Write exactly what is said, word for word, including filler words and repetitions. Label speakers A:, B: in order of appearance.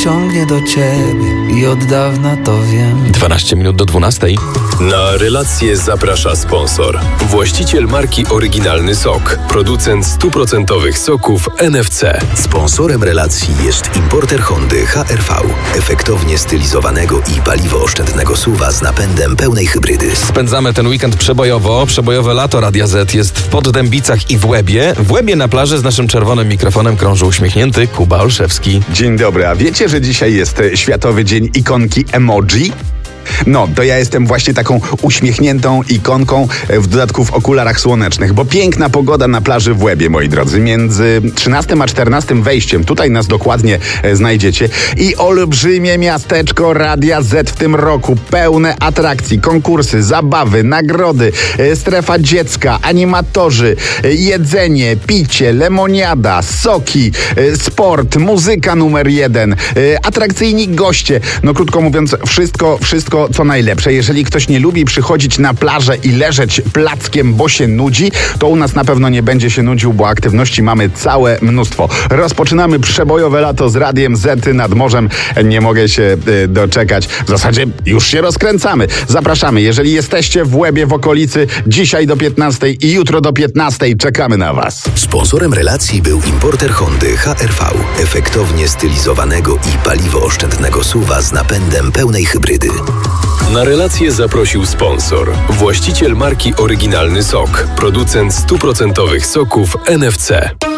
A: ciągnie do ciebie i od dawna to wiem.
B: dwanaście minut do dwunastej.
C: Na relację zaprasza sponsor. Właściciel marki Oryginalny Sok. Producent stuprocentowych soków N F C.
D: Sponsorem relacji jest importer Hondy H R V. Efektownie stylizowanego i paliwooszczędnego S U V a z napędem pełnej hybrydy.
B: Spędzamy ten weekend przebojowo. Przebojowe lato Radia Z jest w Poddębicach i w Łebie. W Łebie na plaży z naszym czerwonym mikrofonem krąży uśmiechnięty Kuba Olszewski.
E: Dzień dobry, a wiecie, że dzisiaj jest Światowy Dzień Ikonki Emoji? No, to ja jestem właśnie taką uśmiechniętą ikonką, w dodatku w okularach słonecznych, bo piękna pogoda na plaży w Łebie, moi drodzy. Między trzynastym a czternastym wejściem, tutaj nas dokładnie e, znajdziecie. I olbrzymie miasteczko Radia Z w tym roku. Pełne atrakcji, konkursy, zabawy, nagrody, e, strefa dziecka, animatorzy, e, jedzenie, picie, lemoniada, soki, e, sport, muzyka numer jeden, e, atrakcyjni goście. No krótko mówiąc, wszystko, wszystko co najlepsze. Jeżeli ktoś nie lubi przychodzić na plażę i leżeć plackiem, bo się nudzi, to u nas na pewno nie będzie się nudził, bo aktywności mamy całe mnóstwo. Rozpoczynamy przebojowe lato z Radiem Z nad morzem. Nie mogę się y, doczekać. W zasadzie już się rozkręcamy. Zapraszamy. Jeżeli jesteście w Łebie, w okolicy, dzisiaj do piętnastej i jutro do piętnastej czekamy na Was.
D: Sponsorem relacji był importer Hondy H R V. Efektownie stylizowanego i paliwooszczędnego S U V a z napędem pełnej hybrydy.
C: Na relację zaprosił sponsor. Właściciel marki Oryginalny Sok. Producent stuprocentowych soków N F C.